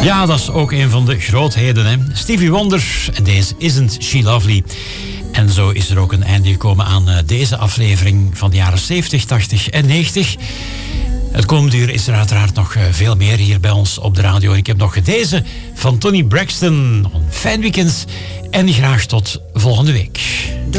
Ja, dat is ook een van de grootheden, hè. Stevie Wonder en deze Isn't She Lovely. En zo is er ook een einde gekomen aan deze aflevering van de jaren 70, 80 en 90. Het komende uur is er uiteraard nog veel meer hier bij ons op de radio. Ik heb nog deze van Toni Braxton. Een fijn weekend en graag tot volgende week.